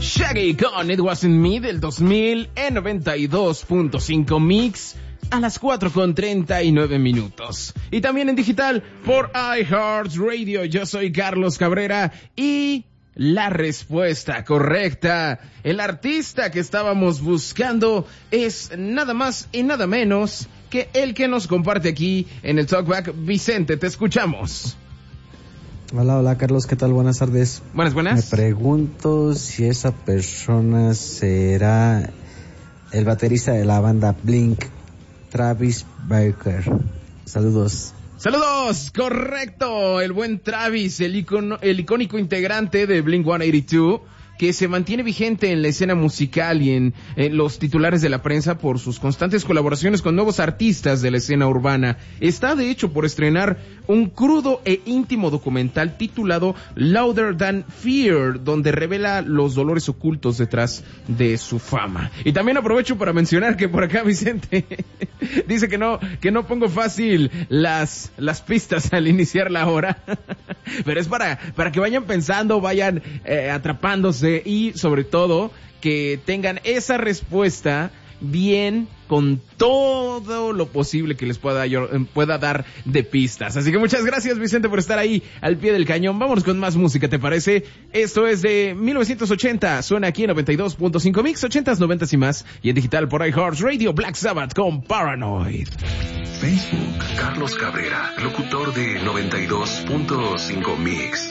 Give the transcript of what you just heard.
Shaggy con It Wasn't Me del 2000 en 92.5 Mix a las 4:39. Y también en digital por iHeartRadio. Yo soy Carlos Cabrera y la respuesta correcta, el artista que estábamos buscando es nada más y nada menos que el que nos comparte aquí en el Talkback. Vicente, te escuchamos. Hola Carlos, ¿qué tal? Buenas tardes. Buenas. Me pregunto si esa persona será el baterista de la banda Blink, Travis Barker. Saludos, correcto, el buen Travis, el icónico integrante de Blink-182, que se mantiene vigente en la escena musical y en los titulares de la prensa por sus constantes colaboraciones con nuevos artistas de la escena urbana. Está de hecho por estrenar un crudo e íntimo documental titulado Louder Than Fear, donde revela los dolores ocultos detrás de su fama. Y también aprovecho para mencionar que por acá Vicente dice que no pongo fácil las pistas al iniciar la hora, pero es para que vayan pensando, vayan atrapándose y sobre todo que tengan esa respuesta bien con todo lo posible que les pueda dar de pistas. Así que muchas gracias, Vicente, por estar ahí al pie del cañón. Vámonos con más música, ¿te parece? Esto es de 1980, suena aquí en 92.5 Mix, 80s, 90s y más, y en digital por iHeartRadio, Black Sabbath con Paranoid. Facebook, Carlos Cabrera, locutor de 92.5 Mix.